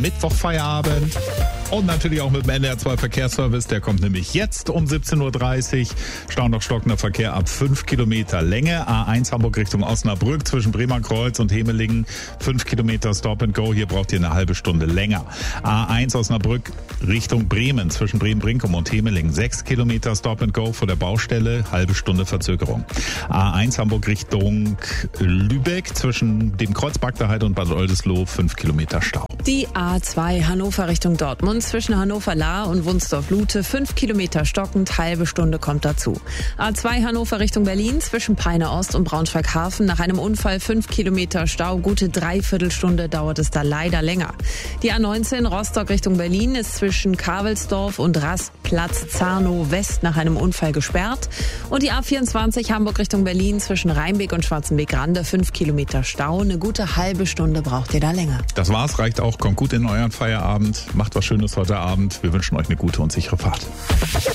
Mittwochfeierabend. Und natürlich auch mit dem NDR2 Verkehrsservice. Der kommt nämlich jetzt um 17.30 Uhr. Stau noch stockender Verkehr ab 5 Kilometer Länge. A1 Hamburg Richtung Osnabrück zwischen Bremerkreuz und Hemelingen. 5 Kilometer Stop and Go. Hier braucht ihr eine halbe Stunde länger. A1 Osnabrück Richtung Bremen zwischen Bremen-Brinkum und Hemelingen. 6 Kilometer Stop and Go vor der Baustelle. Halbe Stunde Verzögerung. A1 Hamburg Richtung Lübeck zwischen dem Kreuz Bagdaheide und Bad Oldesloe. 5 Kilometer Stau. Die A2 Hannover Richtung Dortmund zwischen Hannover-Lahr und Wunsdorf-Lute 5 Kilometer stockend, halbe Stunde kommt dazu. A2 Hannover Richtung Berlin zwischen Peine Ost und Braunschweig-Hafen nach einem Unfall 5 Kilometer Stau, gute Dreiviertelstunde dauert es da leider länger. Die A19 Rostock Richtung Berlin ist zwischen Kavelsdorf und Rastplatz-Zarnow West nach einem Unfall gesperrt. Und die A24 Hamburg Richtung Berlin zwischen Rheinbeck und Schwarzenbeck-Rande 5 Kilometer Stau, eine gute halbe Stunde braucht ihr da länger. Das war's, reicht auch. Kommt gut in euren Feierabend. Macht was Schönes heute Abend. Wir wünschen euch eine gute und sichere Fahrt.